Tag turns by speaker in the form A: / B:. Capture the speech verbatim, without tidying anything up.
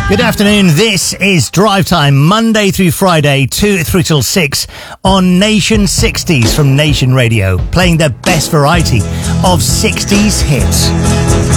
A: Good afternoon. This is Drive Time, Monday through Friday, two through till six on Nation sixties from Nation Radio, playing the best variety of sixties hits.